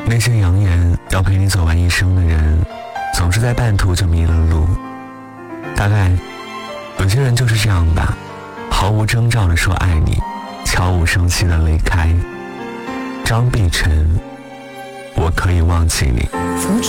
那些扬言要陪你走完一生的人，总是在半途就迷了路。大概有些人就是这样吧，毫无征兆地说爱你，悄无声息地离开。张碧晨，我可以忘记你。